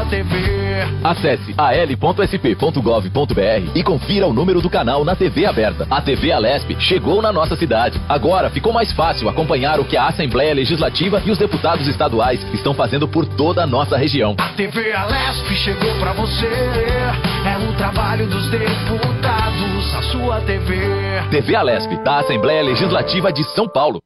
TV. Acesse al.sp.gov.br e confira o número do canal na TV aberta. A TV Alesp chegou na nossa cidade. Agora ficou mais fácil acompanhar o que a Assembleia Legislativa e os deputados estaduais estão fazendo por toda a nossa região. A TV Alesp chegou pra você. É o trabalho dos deputados, a sua TV. TV Alesp, da Assembleia Legislativa de São Paulo.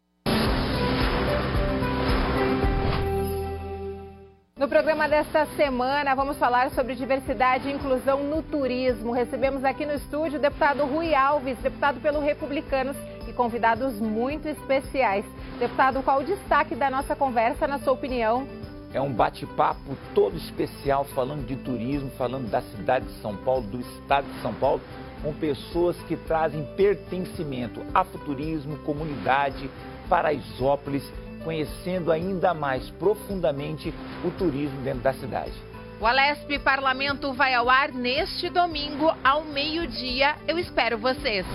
No programa desta semana, vamos falar sobre diversidade e inclusão no turismo. Recebemos aqui no estúdio o deputado Rui Alves, deputado pelo Republicanos, e convidados muito especiais. Deputado, qual o destaque da nossa conversa, na sua opinião? É um bate-papo todo especial, falando de turismo, falando da cidade de São Paulo, do estado de São Paulo, com pessoas que trazem pertencimento, afuturismo, comunidade, Paraisópolis, conhecendo ainda mais profundamente o turismo dentro da cidade. O Alesp Parlamento vai ao ar neste domingo, ao meio-dia. Eu espero vocês.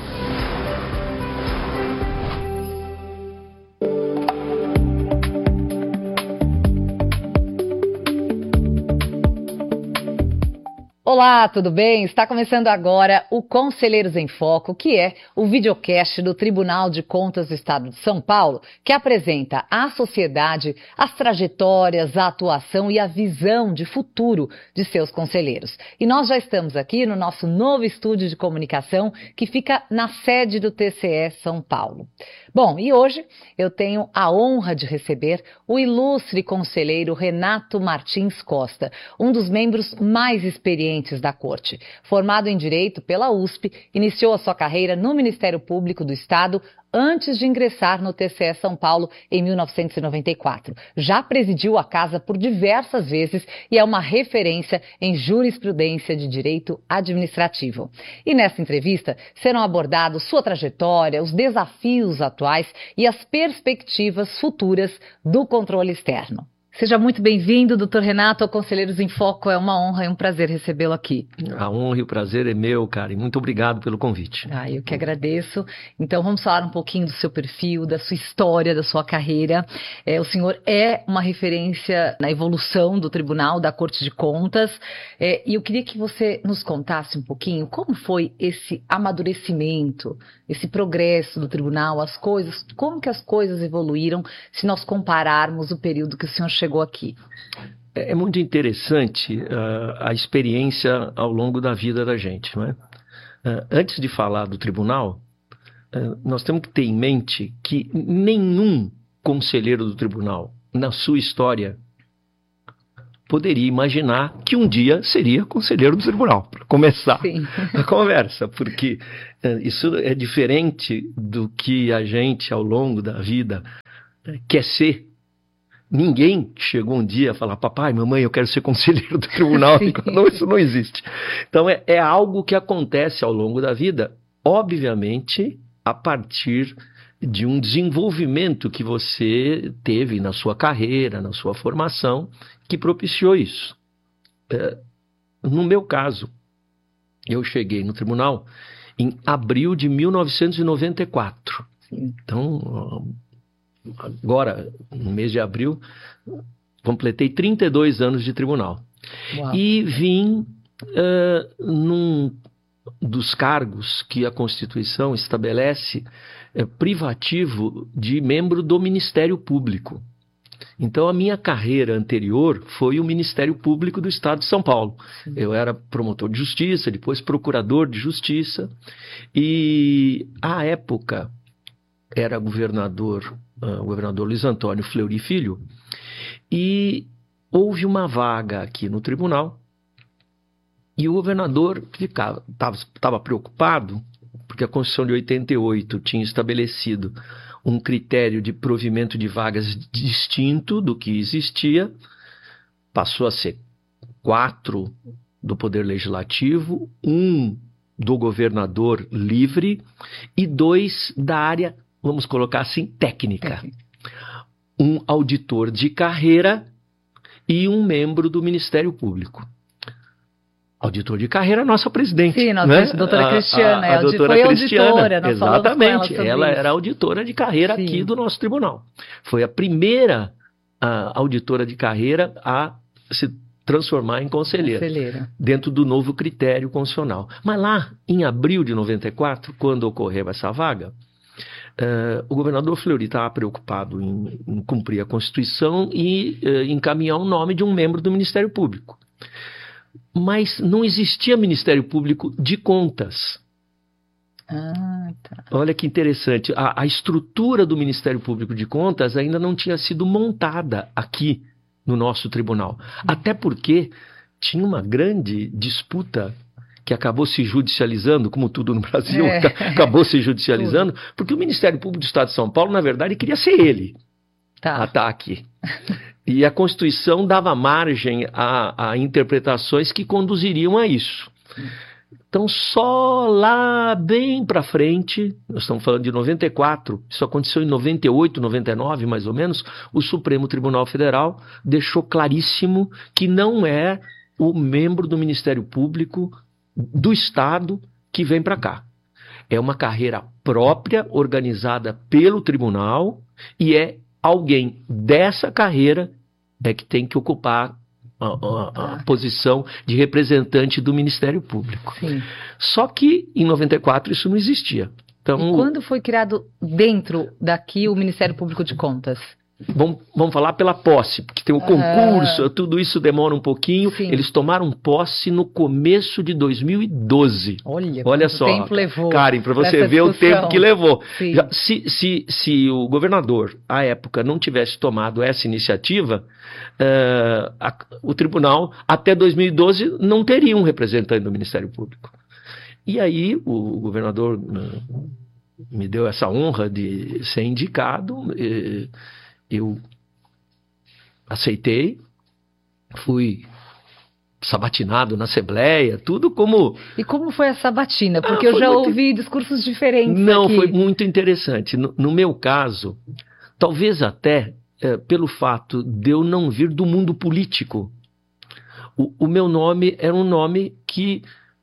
Olá, tudo bem? Está começando agora o Conselheiros em Foco, que é o videocast do Tribunal de Contas do Estado de São Paulo, que apresenta à sociedade as trajetórias, a atuação e a visão de futuro de seus conselheiros. E nós já estamos aqui no nosso novo estúdio de comunicação, que fica na sede do TCE São Paulo. Bom, e hoje eu tenho a honra de receber o ilustre conselheiro Renato Martins Costa, um dos membros mais experientes da Corte. Formado em Direito pela USP, iniciou a sua carreira no Ministério Público do Estado antes de ingressar no TCE São Paulo em 1994. Já presidiu a casa por diversas vezes e é uma referência em jurisprudência de direito administrativo. E nessa entrevista serão abordados sua trajetória, os desafios atuais e as perspectivas futuras do controle externo. Seja muito bem-vindo, doutor Renato, ao Conselheiros em Foco. É uma honra e um prazer recebê-lo aqui. A honra e o prazer é meu, cara, e muito obrigado pelo convite. Eu que agradeço. Então, vamos falar um pouquinho do seu perfil, da sua história, da sua carreira. O senhor é uma referência na evolução do Tribunal, da Corte de Contas, e eu queria que você nos contasse um pouquinho como foi esse amadurecimento, esse progresso do Tribunal, como que as coisas evoluíram se nós compararmos o período que o senhor chegou aqui. É muito interessante a experiência ao longo da vida da gente, não é? Antes de falar do tribunal, nós temos que ter em mente que nenhum conselheiro do tribunal, na sua história, poderia imaginar que um dia seria conselheiro do tribunal, para começar a conversa, porque isso é diferente do que a gente, ao longo da vida, quer ser. Ninguém chegou um dia a falar, papai, mamãe, eu quero ser conselheiro do tribunal. Não, isso não existe. Então, é algo que acontece ao longo da vida, obviamente, a partir de um desenvolvimento que você teve na sua carreira, na sua formação, que propiciou isso. No meu caso, eu cheguei no tribunal em abril de 1994. Então, agora, no mês de abril, completei 32 anos de tribunal. Uau. E vim num dos cargos que a Constituição estabelece privativo de membro do Ministério Público. Então, a minha carreira anterior foi o Ministério Público do Estado de São Paulo. Sim. Eu era promotor de justiça, depois procurador de justiça, e, à época, era o governador Luiz Antônio Fleury Filho, e houve uma vaga aqui no tribunal, e o governador estava preocupado, porque a Constituição de 88 tinha estabelecido um critério de provimento de vagas distinto do que existia, passou a ser 4 do Poder Legislativo, 1 do governador livre e 2 da área, vamos colocar assim, técnica. Um auditor de carreira e um membro do Ministério Público. Auditor de carreira, nossa presidente. Sim, nossa, né? doutora Cristiana. A doutora foi Cristiana, auditora, nós exatamente. Ela isso. era auditora de carreira Sim. aqui do nosso tribunal. Foi a primeira auditora de carreira a se transformar em conselheiro, dentro do novo critério constitucional. Mas lá, em abril de 94, quando ocorreu essa vaga, o governador Fleury estava preocupado em cumprir a Constituição e encaminhar o nome de um membro do Ministério Público. Mas não existia Ministério Público de Contas. Tá. Olha que interessante, a estrutura do Ministério Público de Contas ainda não tinha sido montada aqui no nosso tribunal. Até porque tinha uma grande disputa que acabou se judicializando, como tudo no Brasil, acabou se judicializando, porque o Ministério Público do Estado de São Paulo, na verdade, queria ser ele a estar aqui. E a Constituição dava margem a interpretações que conduziriam a isso. Então, só lá bem para frente, nós estamos falando de 94, isso aconteceu em 98, 99 mais ou menos, o Supremo Tribunal Federal deixou claríssimo que não é o membro do Ministério Público do Estado que vem para cá. É uma carreira própria, organizada pelo tribunal, e é alguém dessa carreira que tem que ocupar a posição de representante do Ministério Público. Sim. Só que em 94 isso não existia. Então, e quando foi criado dentro daqui o Ministério Público de Contas? Vamos falar pela posse, porque tem o concurso, tudo isso demora um pouquinho. Sim. Eles tomaram posse no começo de 2012. Olha só, tempo levou, Karen, para você ver o tempo que levou. Já, se o governador, à época, não tivesse tomado essa iniciativa, o tribunal, até 2012, não teria um representante do Ministério Público. E aí, o governador me deu essa honra de ser indicado. Eu aceitei, fui sabatinado na Assembleia, tudo como... E como foi a sabatina? Porque eu já ouvi discursos diferentes aqui. Foi muito interessante. No meu caso, talvez até pelo fato de eu não vir do mundo político, o meu nome era um nome que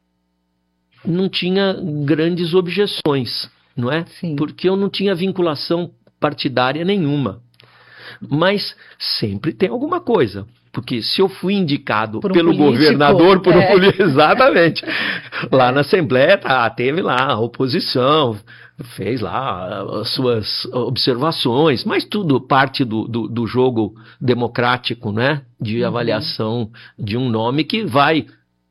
não tinha grandes objeções, não é? Sim. Porque eu não tinha vinculação partidária nenhuma. Mas sempre tem alguma coisa. Porque se eu fui indicado pelo governador, por um político, exatamente. Lá na Assembleia teve lá a oposição, fez lá as suas observações, mas tudo parte do jogo democrático, né? De avaliação de um nome que vai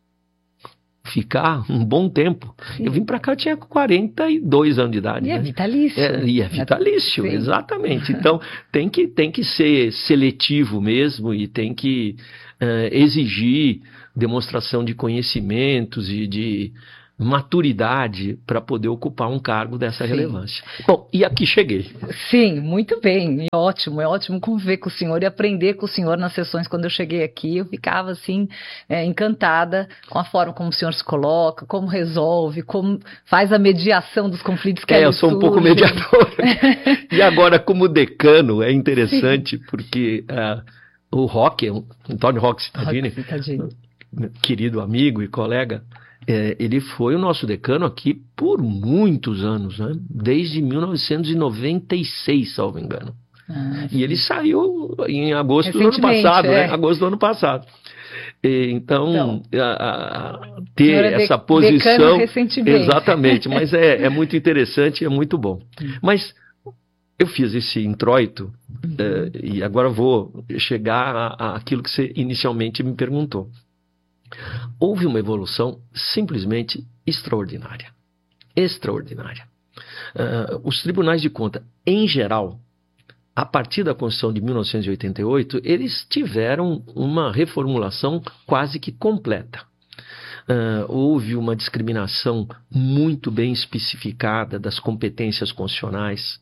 ficar um bom tempo. Sim. Eu vim para cá, eu tinha 42 anos de idade. E é vitalício. E é vitalício, exatamente. Então, tem que ser seletivo mesmo e tem que exigir demonstração de conhecimentos e de maturidade para poder ocupar um cargo dessa relevância. Bom, e aqui cheguei. Sim, muito bem. É ótimo conviver com o senhor e aprender com o senhor nas sessões. Quando eu cheguei aqui, eu ficava assim, encantada com a forma como o senhor se coloca, como resolve, como faz a mediação dos conflitos que eu sou um pouco mediador. E agora, como decano, é interessante porque o Roque, Antônio Roque Cittadini, querido amigo e colega, ele foi o nosso decano aqui por muitos anos, né? Desde 1996, salvo engano. E ele saiu em agosto do ano passado, né? Agosto do ano passado. Então ter essa posição... Exatamente, mas é muito interessante e é muito bom. Mas eu fiz esse introito e agora vou chegar àquilo que você inicialmente me perguntou. Houve uma evolução simplesmente extraordinária. Extraordinária. Os tribunais de contas, em geral, a partir da Constituição de 1988, eles tiveram uma reformulação quase que completa. Houve uma discriminação muito bem especificada das competências constitucionais.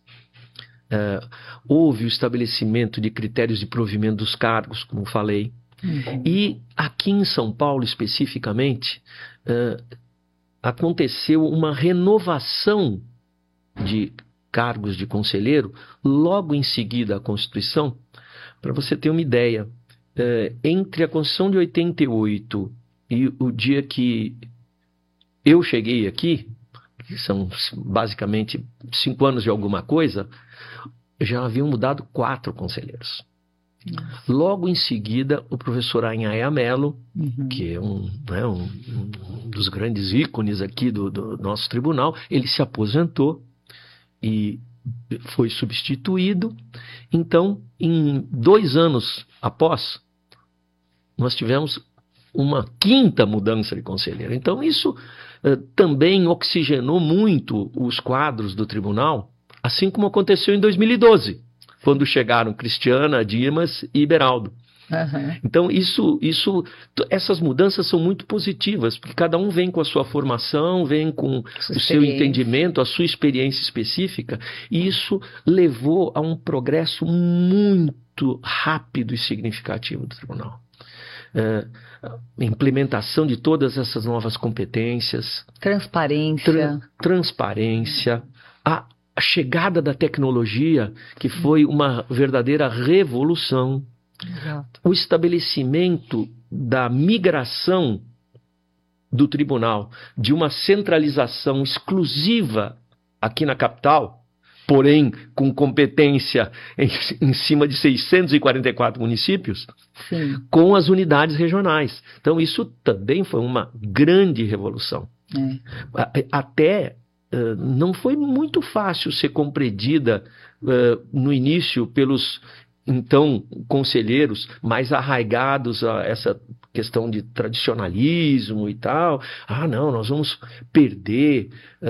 Houve o estabelecimento de critérios de provimento dos cargos, como falei. E aqui em São Paulo, especificamente, aconteceu uma renovação de cargos de conselheiro logo em seguida à Constituição. Para você ter uma ideia, entre a Constituição de 88 e o dia que eu cheguei aqui, que são basicamente 5 anos de alguma coisa, já haviam mudado 4 conselheiros. Logo em seguida, o professor Anhaia Mello, que é um dos grandes ícones aqui do nosso tribunal, ele se aposentou e foi substituído. Então, em 2 anos após, nós tivemos uma 5ª mudança de conselheiro. Então, isso também oxigenou muito os quadros do tribunal, assim como aconteceu em 2012, quando chegaram Cristiana, Dimas e Beraldo. Então, essas mudanças são muito positivas, porque cada um vem com a sua formação, vem com o seu entendimento, a sua experiência específica, e isso levou a um progresso muito rápido e significativo do tribunal. Implementação de todas essas novas competências. Transparência. A chegada da tecnologia, que foi uma verdadeira revolução. Exato. O estabelecimento da migração do tribunal, de uma centralização exclusiva aqui na capital, porém com competência em cima de 644 municípios, Sim. com as unidades regionais. Então isso também foi uma grande revolução. Até não foi muito fácil ser compreendida no início pelos então conselheiros mais arraigados a essa questão de tradicionalismo e tal. Não, nós vamos perder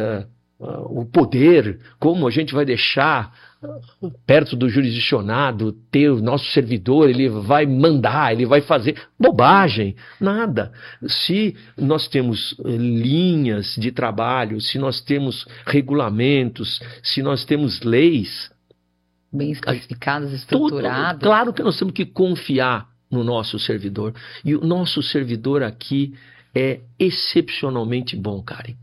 o poder, como a gente vai deixar perto do jurisdicionado ter o nosso servidor, ele vai mandar, ele vai fazer bobagem, nada. Se nós temos linhas de trabalho, se nós temos regulamentos, se nós temos leis bem especificadas, estruturadas. Claro que nós temos que confiar no nosso servidor. E o nosso servidor aqui é excepcionalmente bom, Karen.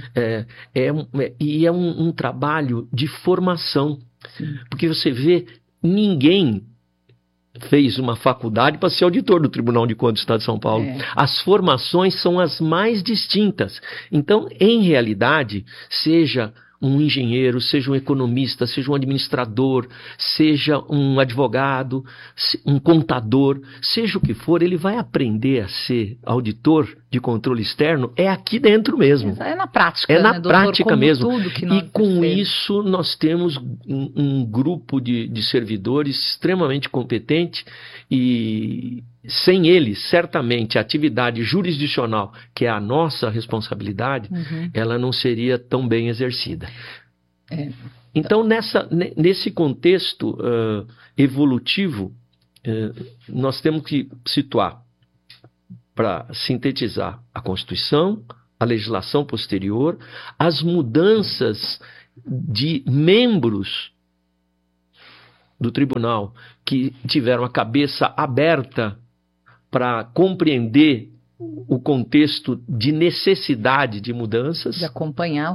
E é um trabalho de formação. Sim. Porque você vê, ninguém fez uma faculdade para ser auditor do Tribunal de Contas do Estado de São Paulo. As formações são as mais distintas. Então, em realidade, seja um engenheiro, seja um economista, seja um administrador, seja um advogado, um contador, seja o que for, ele vai aprender a ser auditor de controle externo aqui dentro mesmo. É na prática. É na né, prática mesmo. E com isso nós temos um grupo de servidores extremamente competente, e sem eles, certamente, a atividade jurisdicional, que é a nossa responsabilidade, ela não seria tão bem exercida. Então, nesse contexto evolutivo, nós temos que situar, para sintetizar, a Constituição, a legislação posterior, as mudanças de membros do tribunal que tiveram a cabeça aberta para compreender o contexto de necessidade de mudanças, de acompanhar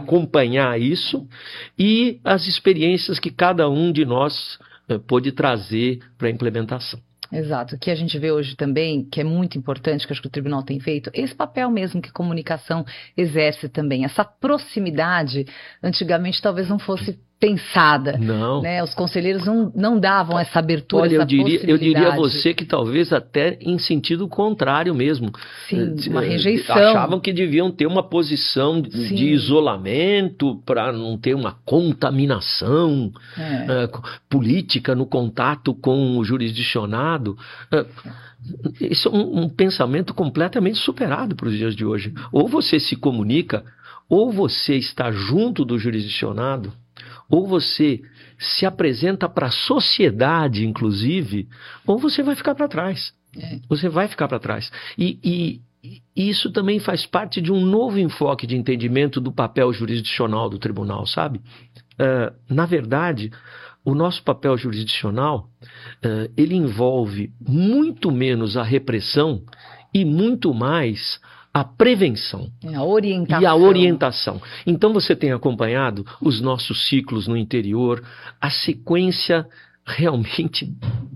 isso, e as experiências que cada um de nós pôde trazer para a implementação. Exato. O que a gente vê hoje também, que é muito importante, que acho que o tribunal tem feito, esse papel mesmo que a comunicação exerce também. Essa proximidade, antigamente talvez não fosse pensada. Não. Né? Os conselheiros não davam essa abertura, Olha, essa possibilidade. eu diria a você que talvez até em sentido contrário mesmo. Sim, uma rejeição. Achavam que deviam ter uma posição de isolamento para não ter uma contaminação política no contato com o jurisdicionado. Isso é um pensamento completamente superado para os dias de hoje. Ou você se comunica, ou você está junto do jurisdicionado, ou você se apresenta para a sociedade, inclusive, ou você vai ficar para trás. Você vai ficar para trás. E isso também faz parte de um novo enfoque de entendimento do papel jurisdicional do tribunal, sabe? Na verdade, o nosso papel jurisdicional, ele envolve muito menos a repressão e muito mais a prevenção e a orientação. Então você tem acompanhado os nossos ciclos no interior, a sequência realmente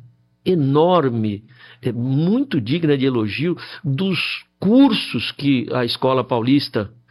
enorme, muito digna de elogio, dos cursos que a Escola Paulista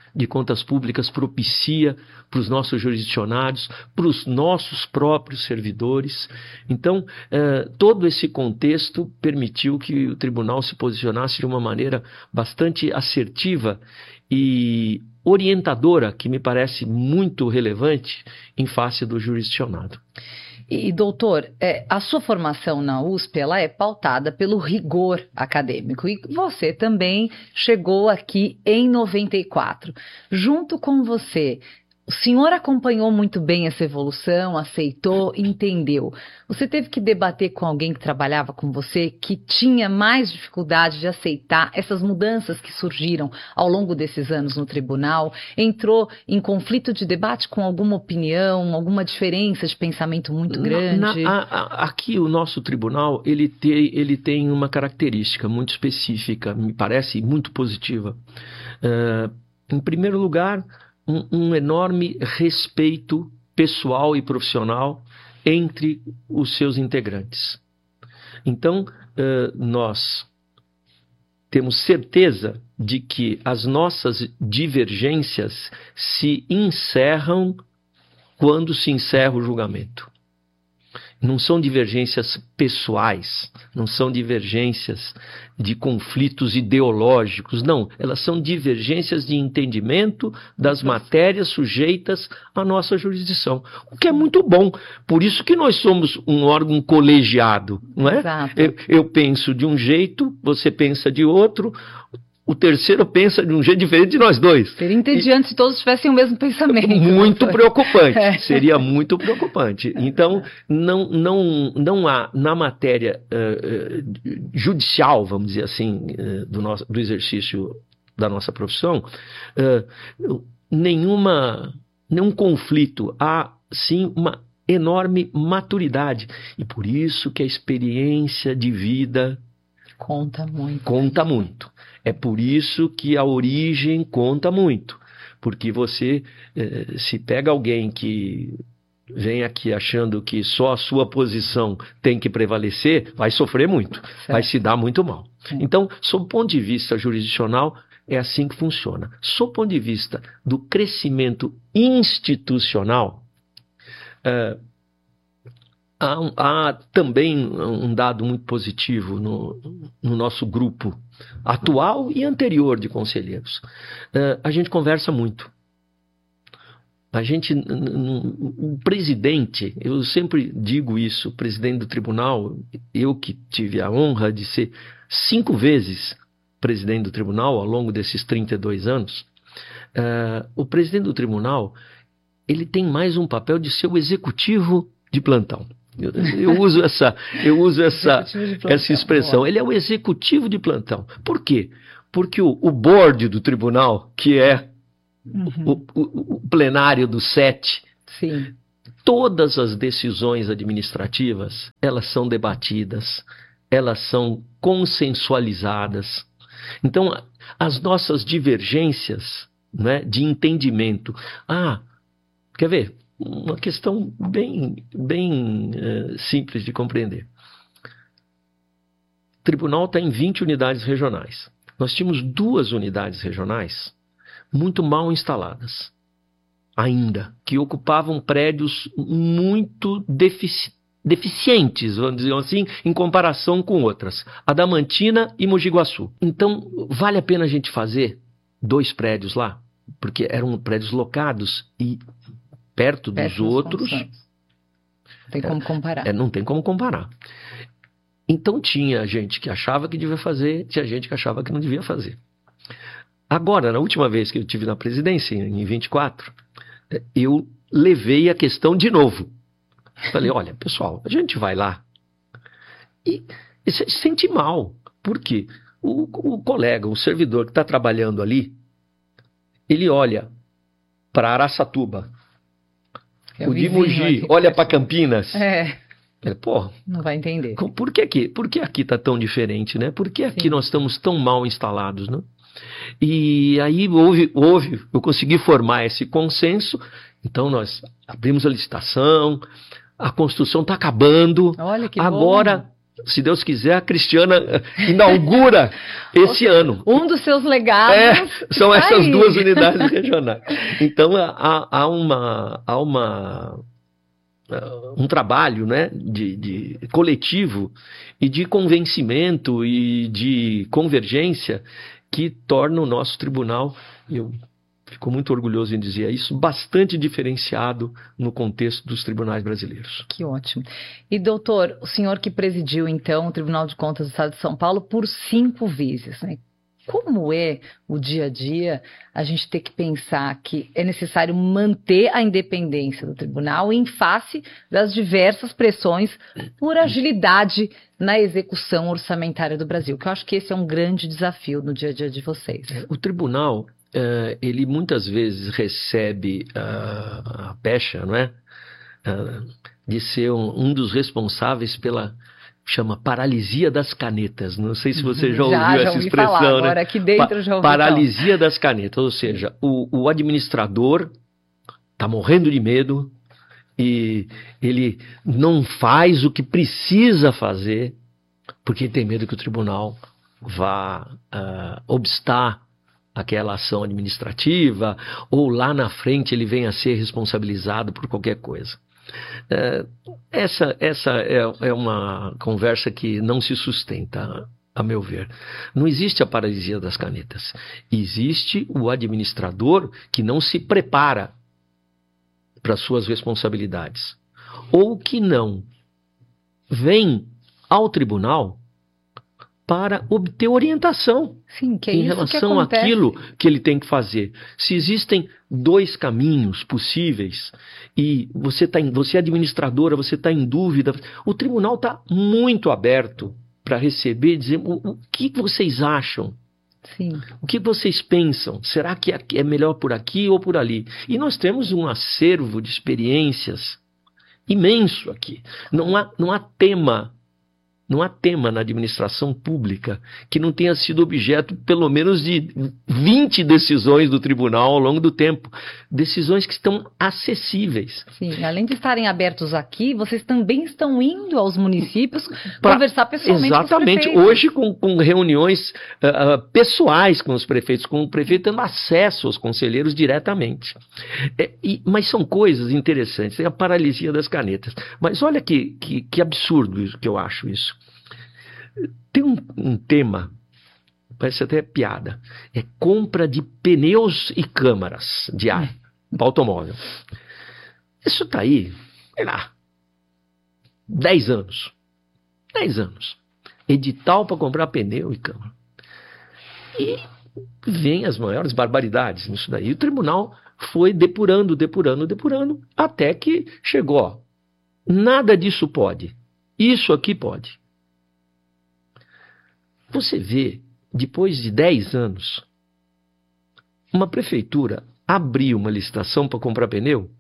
de Contas Públicas propicia para os nossos jurisdicionados, para os nossos próprios servidores. Então, todo esse contexto permitiu que o tribunal se posicionasse de uma maneira bastante assertiva e orientadora, que me parece muito relevante em face do jurisdicionado. E, doutor, a sua formação na USP, ela é pautada pelo rigor acadêmico. E você também chegou aqui em 94. Junto com você, o senhor acompanhou muito bem essa evolução, aceitou, entendeu. Você teve que debater com alguém que trabalhava com você, que tinha mais dificuldade de aceitar essas mudanças que surgiram ao longo desses anos no tribunal? Entrou em conflito de debate com alguma opinião, alguma diferença de pensamento muito grande? Aqui o nosso tribunal, ele tem uma característica muito específica, me parece muito positiva. Em primeiro lugar, um enorme respeito pessoal e profissional entre os seus integrantes. Então, nós temos certeza de que as nossas divergências se encerram quando se encerra o julgamento. Não são divergências pessoais, não são divergências de conflitos ideológicos, não. Elas são divergências de entendimento das matérias sujeitas à nossa jurisdição, o que é muito bom. Por isso que nós somos um órgão colegiado, não é? Exato. Eu penso de um jeito, você pensa de outro, o terceiro pensa de um jeito diferente de nós dois. Seria entediante se todos tivessem o mesmo pensamento. Muito preocupante, seria muito preocupante. Então, não há na matéria judicial, vamos dizer assim, do exercício da nossa profissão, nenhum conflito. Há, sim, uma enorme maturidade. E por isso que a experiência de vida conta muito. Conta muito. É por isso que a origem conta muito. Porque você, se pega alguém que vem aqui achando que só a sua posição tem que prevalecer, vai sofrer muito, certo. Vai se dar muito mal. Sim. Então, sob o ponto de vista jurisdicional, é assim que funciona. Sob o ponto de vista do crescimento institucional, há também um dado muito positivo no nosso grupo atual e anterior de conselheiros. A gente conversa muito. O presidente, eu sempre digo isso, o presidente do tribunal, eu que tive a honra de ser 5 vezes presidente do tribunal ao longo desses 32 anos, o presidente do tribunal, ele tem mais um papel de ser o executivo de plantão. Eu uso essa expressão. Ele é o executivo de plantão. Por quê? Porque o board do tribunal, que é o plenário do 7, sim, todas as decisões administrativas, elas são debatidas, elas são consensualizadas. Então, as nossas divergências, né, de entendimento. Quer ver? Uma questão bem simples de compreender. O tribunal está em 20 unidades regionais. Nós tínhamos 2 unidades regionais muito mal instaladas, ainda, que ocupavam prédios muito deficientes, vamos dizer assim, em comparação com outras, Adamantina e Mogi Guaçu. Então, vale a pena a gente fazer 2 prédios lá, porque eram prédios locados e perto dos outros. Não tem como comparar. Não tem como comparar. Então tinha gente que achava que devia fazer, tinha gente que achava que não devia fazer. Agora, na última vez que eu estive na presidência, em 24, eu levei a questão de novo. Falei, olha, pessoal, a gente vai lá e se sente mal. Por quê? O colega, o servidor que está trabalhando ali, ele olha para Araçatuba, o de Mogi olha para Campinas. Não vai entender. Por que aqui está tão diferente, né? Por que aqui nós estamos tão mal instalados, né? E aí eu consegui formar esse consenso. Então nós abrimos a licitação, a construção está acabando. Olha que agora bom. Se Deus quiser, a Cristiana inaugura esse ano. Um dos seus legados. São essas aí. 2 unidades regionais. Então, há um trabalho, né, de coletivo e de convencimento e de convergência que torna o nosso tribunal, eu fico muito orgulhoso em dizer isso, bastante diferenciado no contexto dos tribunais brasileiros. Que ótimo. E, doutor, o senhor que presidiu, então, o Tribunal de Contas do Estado de São Paulo por 5 vezes, né? Como é o dia a dia a gente ter que pensar que é necessário manter a independência do tribunal em face das diversas pressões por agilidade na execução orçamentária do Brasil? Que eu acho que esse é um grande desafio no dia a dia de vocês. O tribunal, ele muitas vezes recebe a pecha, não é? De ser um dos responsáveis pela... chama paralisia das canetas. Não sei se você já ouviu essa expressão, falar, né? Agora aqui dentro já ouvi paralisia das canetas, ou seja, o administrador está morrendo de medo e ele não faz o que precisa fazer porque tem medo que o tribunal vá obstar aquela ação administrativa ou lá na frente ele venha a ser responsabilizado por qualquer coisa. Essa é uma conversa que não se sustenta, a meu ver. Não existe a paralisia das canetas. Existe o administrador que não se prepara para suas responsabilidades. Ou que não vem ao tribunal para obter orientação. Sim, que é em isso relação que acontece. àquilo que ele tem que fazer. Se existem 2 caminhos possíveis e você é administradora, você está em dúvida, o tribunal está muito aberto para receber e dizer o que vocês acham. Sim. O que vocês pensam? Será que é melhor por aqui ou por ali? E nós temos um acervo de experiências imenso aqui. Não há tema na administração pública que não tenha sido objeto, pelo menos, de 20 decisões do tribunal ao longo do tempo. Decisões que estão acessíveis. Sim, além de estarem abertos aqui, vocês também estão indo aos municípios conversar pessoalmente com os prefeitos. Hoje com reuniões pessoais com os prefeitos, com o prefeito tendo acesso aos conselheiros diretamente. Mas são coisas interessantes, é a paralisia das canetas. Mas olha que absurdo isso, que eu acho isso. Tem um tema, parece até piada, é compra de pneus e câmaras de ar para automóvel. Isso está aí, sei lá, 10 anos. 10 anos. Edital para comprar pneu e câmara. E vem as maiores barbaridades nisso daí. O tribunal foi depurando, até que chegou, ó, nada disso pode. Isso aqui pode. Você vê, depois de 10 anos, uma prefeitura abrir uma licitação para comprar pneu,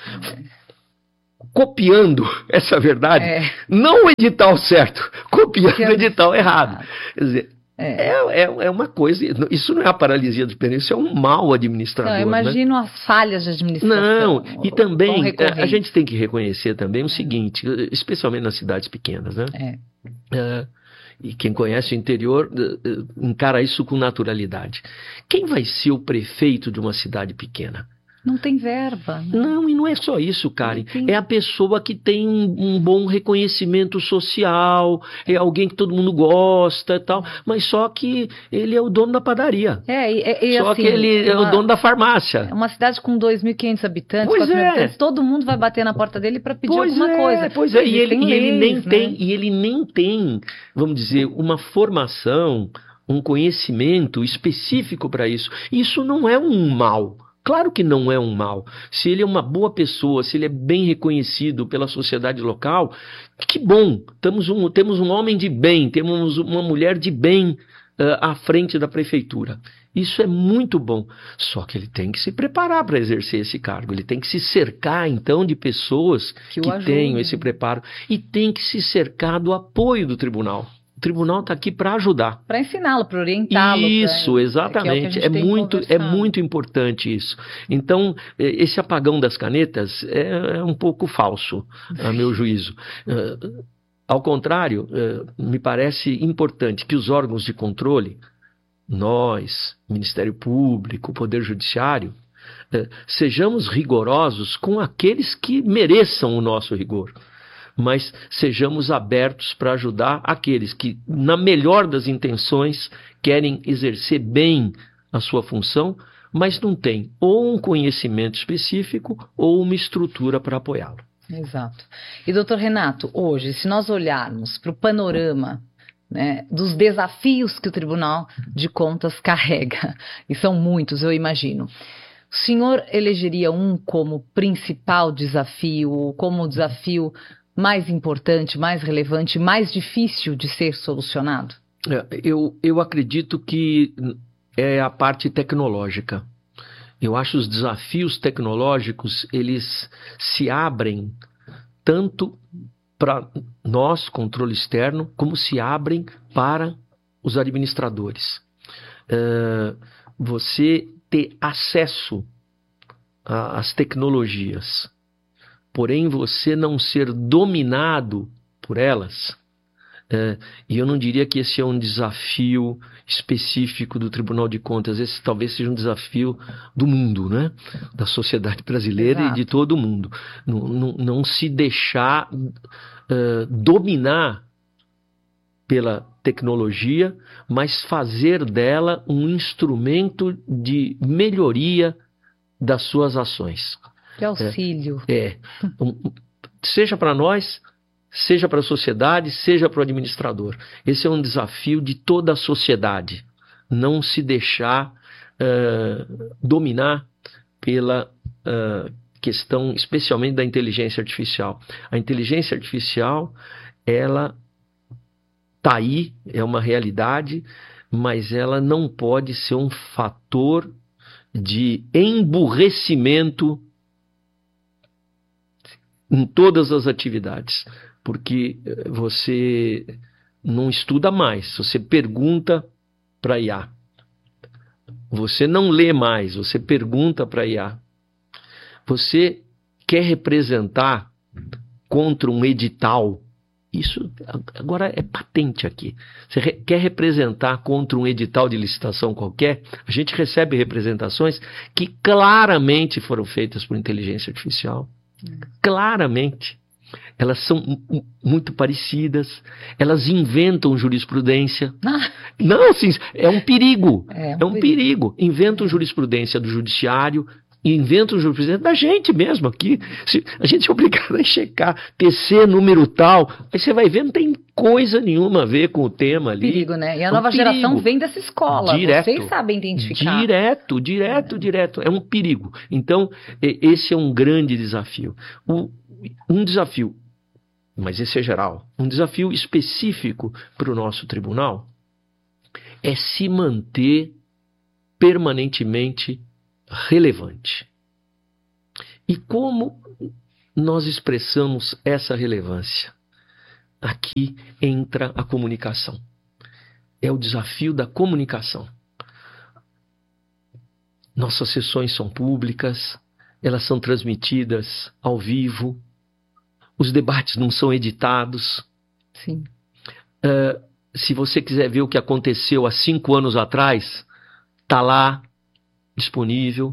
copiando essa verdade, não o edital certo, copiando o edital errado. Quer dizer, é uma coisa, isso não é a paralisia dos pneus, isso é um mau administrador. Não, eu imagino, né, as falhas de administração. Não, e também a gente tem que reconhecer também o seguinte, especialmente nas cidades pequenas, né? E quem conhece o interior encara isso com naturalidade. Quem vai ser o prefeito de uma cidade pequena? Não tem verba. Não, e não é só isso, Karen. É a pessoa que tem um bom reconhecimento social, é alguém que todo mundo gosta e tal, mas só que ele é o dono da padaria. Só assim, que ele é o dono da farmácia. É uma cidade com 2.500 habitantes, pois 4.000 habitantes, todo mundo vai bater na porta dele para pedir pois alguma coisa. Pois é, e ele nem tem, vamos dizer, uma formação, um conhecimento específico para isso. Isso não é um mal. Claro que não é um mal. Se ele é uma boa pessoa, se ele é bem reconhecido pela sociedade local, que bom. Temos um homem de bem, temos uma mulher de bem à frente da prefeitura. Isso é muito bom. Só que ele tem que se preparar para exercer esse cargo. Ele tem que se cercar, então, de pessoas que tenham esse preparo. E tem que se cercar do apoio do tribunal. O tribunal está aqui para ajudar. Para ensiná-lo, para orientá-lo. Isso, exatamente. É muito importante isso. Então, esse apagão das canetas é um pouco falso, a meu juízo. Ao contrário, me parece importante que os órgãos de controle, nós, Ministério Público, Poder Judiciário, sejamos rigorosos com aqueles que mereçam o nosso rigor, mas sejamos abertos para ajudar aqueles que, na melhor das intenções, querem exercer bem a sua função, mas não têm ou um conhecimento específico ou uma estrutura para apoiá-lo. Exato. E, doutor Renato, hoje, se nós olharmos para o panorama, né, dos desafios que o Tribunal de Contas carrega, e são muitos, eu imagino, o senhor elegeria um como principal desafio, como o desafio mais importante, mais relevante, mais difícil de ser solucionado? Eu acredito que é a parte tecnológica. Eu acho os desafios tecnológicos, eles se abrem tanto para nós, controle externo, como se abrem para os administradores. Você ter acesso às tecnologias, porém você não ser dominado por elas, e eu não diria que esse é um desafio específico do Tribunal de Contas, esse talvez seja um desafio do mundo, né? Da sociedade brasileira. Exato. E de todo o mundo. Não se deixar dominar pela tecnologia, mas fazer dela um instrumento de melhoria das suas ações. De auxílio. Seja para nós, seja para a sociedade, seja para o administrador. Esse é um desafio de toda a sociedade. Não se deixar dominar pela questão, especialmente da inteligência artificial. A inteligência artificial, ela está aí, é uma realidade, mas ela não pode ser um fator de emburrecimento em todas as atividades. Porque você não estuda mais, você pergunta para a IA. Você não lê mais, você pergunta para a IA. Você quer representar contra um edital, isso agora é patente aqui. Você quer representar contra um edital de licitação qualquer, a gente recebe representações que claramente foram feitas por inteligência artificial. Claramente. Elas são muito parecidas, elas inventam jurisprudência. Não, sim, é um perigo. É um perigo. Inventam jurisprudência do judiciário, inventam jurisprudência da gente mesmo aqui. A gente é obrigado a checar TC número tal, aí você vai ver, não tem coisa nenhuma a ver com o tema ali. Perigo, né? E a nova geração vem dessa escola, vocês sabem identificar. Direto. É um perigo. Então, esse é um grande desafio. Um desafio, mas esse é geral, um desafio específico para o nosso tribunal é se manter permanentemente relevante. E como nós expressamos essa relevância? Aqui entra a comunicação. É o desafio da comunicação. Nossas sessões são públicas, elas são transmitidas ao vivo, os debates não são editados. Sim. Se você quiser ver o que aconteceu há 5 anos atrás, está lá, disponível.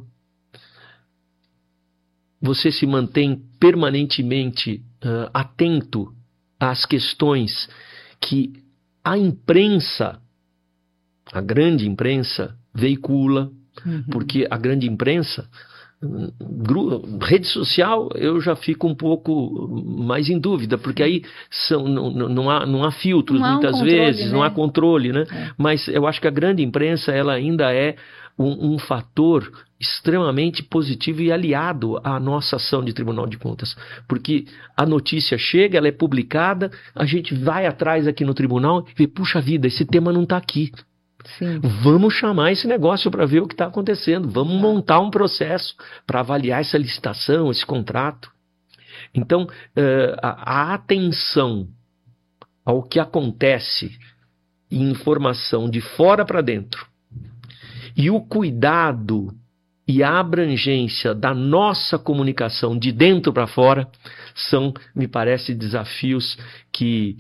Você se mantém permanentemente atento às questões que a imprensa, a grande imprensa, veicula, porque a grande imprensa, rede social, eu já fico um pouco mais em dúvida, porque aí não há filtros, muitas vezes, não há controle, né? Mas eu acho que a grande imprensa, ela ainda é um fator extremamente positivo e aliado à nossa ação de Tribunal de Contas, porque a notícia chega, ela é publicada, a gente vai atrás aqui no tribunal e vê, puxa vida, esse tema não está aqui. Sim. Vamos chamar esse negócio para ver o que está acontecendo, vamos montar um processo para avaliar essa licitação, esse contrato. Então, a atenção ao que acontece em informação de fora para dentro e o cuidado e a abrangência da nossa comunicação de dentro para fora são, me parece, desafios que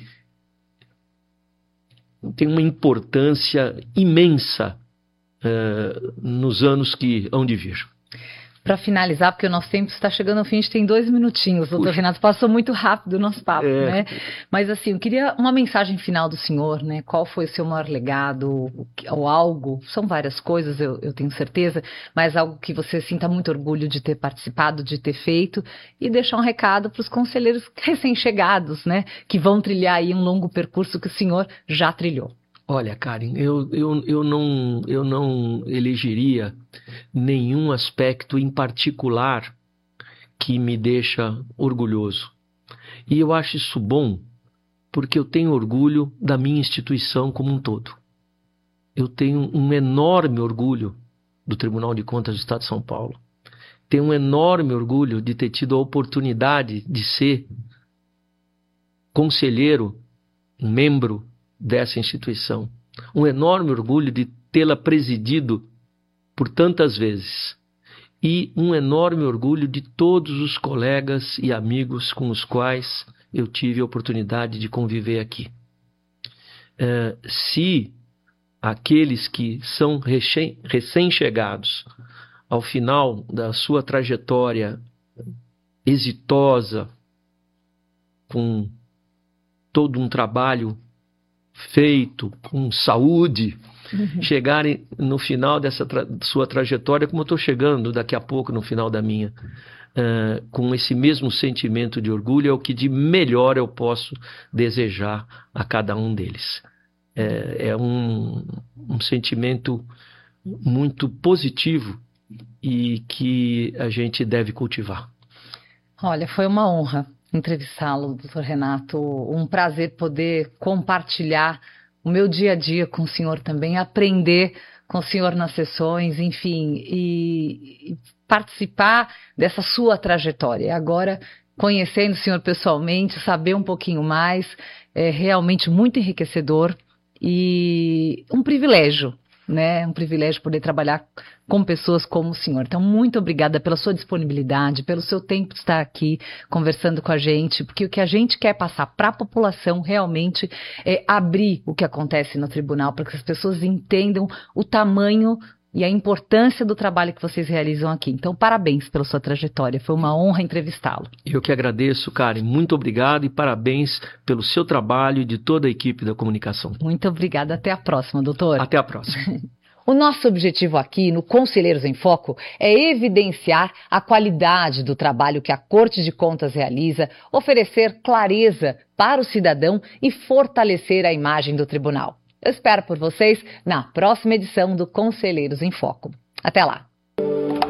têm uma importância imensa nos anos que hão de vir. Para finalizar, porque o nosso tempo está chegando ao fim, a gente tem 2 minutinhos, doutor Renato, passou muito rápido o nosso papo, né? Mas assim, eu queria uma mensagem final do senhor, né? Qual foi o seu maior legado, ou algo, são várias coisas, eu tenho certeza, mas algo que você sinta muito orgulho de ter participado, de ter feito, e deixar um recado para os conselheiros recém-chegados, né? Que vão trilhar aí um longo percurso que o senhor já trilhou. Olha, Karen, eu não elegeria nenhum aspecto em particular que me deixa orgulhoso. E eu acho isso bom porque eu tenho orgulho da minha instituição como um todo. Eu tenho um enorme orgulho do Tribunal de Contas do Estado de São Paulo. Tenho um enorme orgulho de ter tido a oportunidade de ser conselheiro, membro dessa instituição. Um enorme orgulho de tê-la presidido por tantas vezes. E um enorme orgulho de todos os colegas e amigos com os quais eu tive a oportunidade de conviver aqui. Se aqueles que são recém-chegados ao final da sua trajetória exitosa, com todo um trabalho feito, com saúde, chegarem no final dessa sua trajetória, como eu estou chegando daqui a pouco no final da minha, com esse mesmo sentimento de orgulho, é o que de melhor eu posso desejar a cada um deles. É um sentimento muito positivo e que a gente deve cultivar. Olha, foi uma honra entrevistá-lo, doutor Renato. Um prazer poder compartilhar o meu dia a dia com o senhor também, aprender com o senhor nas sessões, enfim, e participar dessa sua trajetória. Agora, conhecendo o senhor pessoalmente, saber um pouquinho mais, é realmente muito enriquecedor e um privilégio, né? Um privilégio poder trabalhar com pessoas como o senhor. Então, muito obrigada pela sua disponibilidade, pelo seu tempo de estar aqui conversando com a gente, porque o que a gente quer passar para a população realmente é abrir o que acontece no tribunal, para que as pessoas entendam o tamanho e a importância do trabalho que vocês realizam aqui. Então, parabéns pela sua trajetória. Foi uma honra entrevistá-lo. Eu que agradeço, Karen. Muito obrigado e parabéns pelo seu trabalho e de toda a equipe da comunicação. Muito obrigada. Até a próxima, doutor. Até a próxima. O nosso objetivo aqui no Conselheiros em Foco é evidenciar a qualidade do trabalho que a Corte de Contas realiza, oferecer clareza para o cidadão e fortalecer a imagem do tribunal. Eu espero por vocês na próxima edição do Conselheiros em Foco. Até lá!